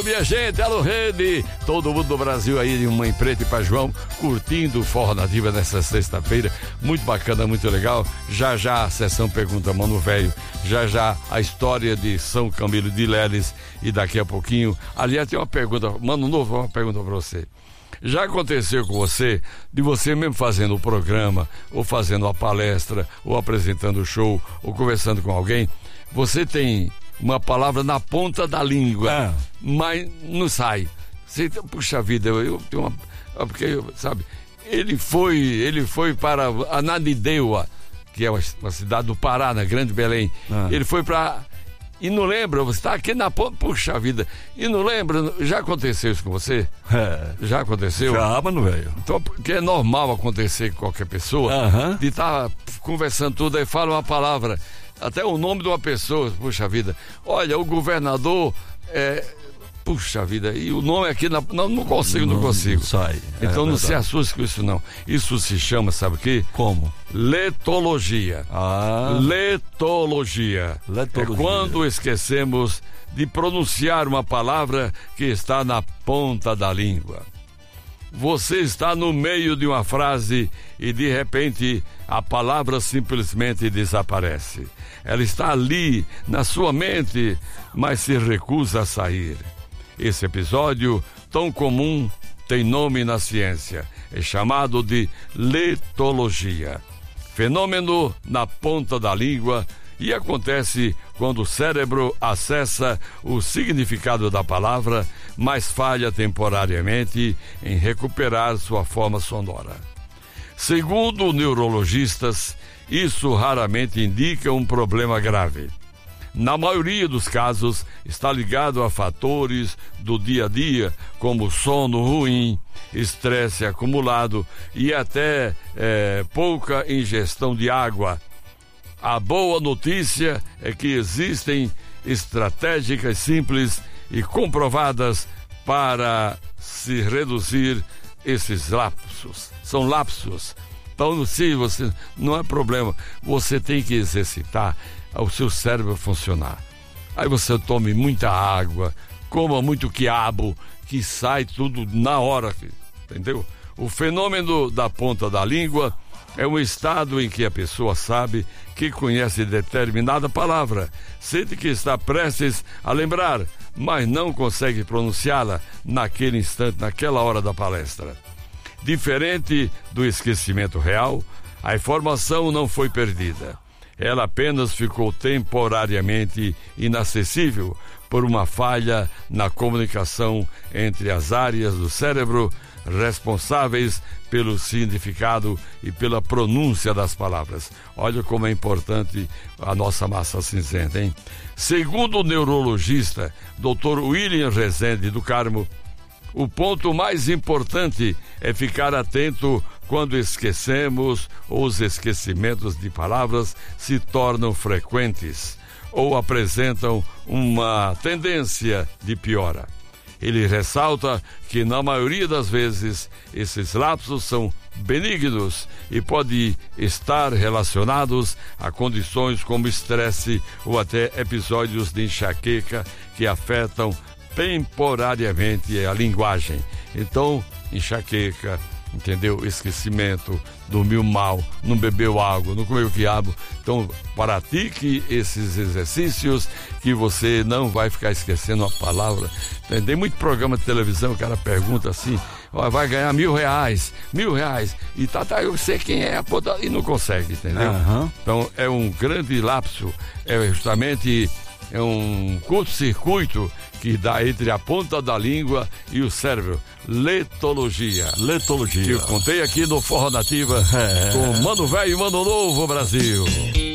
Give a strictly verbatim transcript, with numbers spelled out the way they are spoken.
Minha gente, alô rede, todo mundo do Brasil aí de Mãe Preta e Pai João, curtindo o Forró Nativa nessa sexta-feira, muito bacana, muito legal. Já já a sessão Pergunta Mano Velho, já já a história de São Camilo de Leles e daqui a pouquinho, aliás tem uma pergunta, Mano Novo, uma pergunta pra você. Já aconteceu com você, de você mesmo fazendo o programa, ou fazendo a palestra, ou apresentando o show, ou conversando com alguém, você tem uma palavra na ponta da língua, ah. mas não sai. Você, puxa vida, eu, eu tenho uma... Porque, sabe, ele foi, ele foi para Ananindeua, que é uma, uma cidade do Pará, na Grande Belém. Ah. Ele foi para... E não lembra, você está aqui na ponta, puxa vida. E não lembra, já aconteceu isso com você? É. Já aconteceu? Já, mas não veio. Então, porque é normal acontecer com qualquer pessoa, uh-huh. de estar tá conversando tudo, aí fala uma palavra, até o nome de uma pessoa, puxa vida. Olha, o governador, é, puxa vida, e o nome aqui, na, não, não consigo, não, não consigo. Não sai. Então é não se assuste com isso não. Isso se chama, sabe o quê? Como? Letologia. Ah. Letologia. Letologia. É quando esquecemos de pronunciar uma palavra que está na ponta da língua. Você está no meio de uma frase e de repente a palavra simplesmente desaparece. Ela está ali na sua mente, mas se recusa a sair. Esse episódio tão comum tem nome na ciência. É chamado de letologia. Fenômeno na ponta da língua e acontece quando o cérebro acessa o significado da palavra, mas falha temporariamente em recuperar sua forma sonora. Segundo neurologistas, isso raramente indica um problema grave. Na maioria dos casos, está ligado a fatores do dia a dia, como sono ruim, estresse acumulado e até é, pouca ingestão de água. A boa notícia é que existem estratégias simples e comprovadas para se reduzir esses lapsos. São lapsos. Então, se você não é problema, você tem que exercitar o seu cérebro funcionar. Aí você tome muita água, coma muito quiabo, que sai tudo na hora, entendeu? O fenômeno da ponta da língua é um estado em que a pessoa sabe que conhece determinada palavra, sente que está prestes a lembrar, mas não consegue pronunciá-la naquele instante, naquela hora da palestra. Diferente do esquecimento real, a informação não foi perdida. Ela apenas ficou temporariamente inacessível por uma falha na comunicação entre as áreas do cérebro responsáveis pelo significado e pela pronúncia das palavras. Olha como é importante a nossa massa cinzenta, hein? Segundo o neurologista doutor William Rezende do Carmo, o ponto mais importante é ficar atento quando esquecemos ou os esquecimentos de palavras se tornam frequentes ou apresentam uma tendência de piora. Ele ressalta que, na maioria das vezes, esses lapsos são benignos e podem estar relacionados a condições como estresse ou até episódios de enxaqueca que afetam temporariamente a linguagem. Então, enxaqueca, entendeu? Esquecimento, dormiu mal, não bebeu água, não comeu quiabo. Então, pratique esses exercícios que você não vai ficar esquecendo a palavra. Tem muito programa de televisão, o cara pergunta assim, ó, vai ganhar mil reais, mil reais, e tá, tá, eu sei quem é, e não consegue, entendeu? Uhum. Então, é um grande lapso, é justamente é um curto-circuito que dá entre a ponta da língua e o cérebro. Letologia. Letologia. Que eu contei aqui no Forró Nativa é. com Mano Velho e Mano Novo, Brasil.